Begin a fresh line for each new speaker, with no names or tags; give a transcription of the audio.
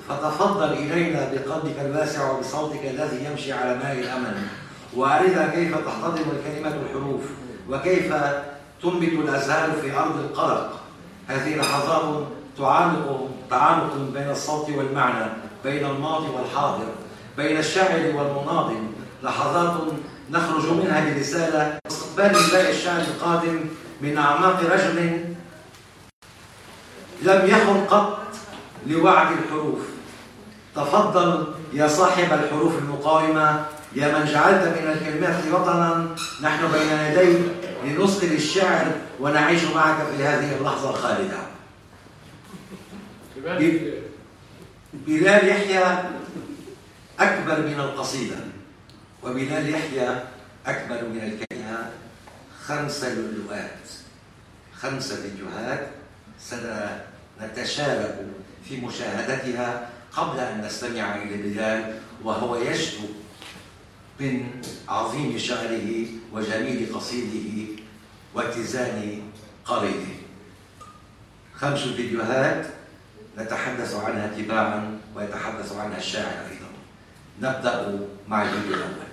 فتفضل إلينا بقلبك الواسع وبصوتك الذي يمشي على ماء الأمل، وأرنا كيف تحتضن الكلمة الحروف، وكيف تنبت الأزهار في أرض القلق. هذه لحظات تعانق بين الصوت والمعنى، بين الماضي والحاضر، بين الشاعر والمناضل. لحظات نخرج منها برسالة استقبال نداء الشاعر القادم من أعماق رجل لم يخن قط لوعد الحروف. تفضل يا صاحب الحروف المقاومة، يا من جعلت من الكلمات وطنا. نحن بين يديك لنسقي الشعر ونعيش معك في هذه اللحظة الخالدة. بلال يحيى أكبر من القصيدة، وبلال يحيى أكبر من الكلمة. 5 لؤلؤات، 5 فيديوهات سنتشارك في مشاهدتها قبل أن نستمع إلى بلال وهو يشدو من عظيم شعره وجميل قصيده واتزان قريده. 5 فيديوهات نتحدث عنها تباعا ويتحدث عنها الشاعر أيضا. نبدأ مع الفيديو الأول.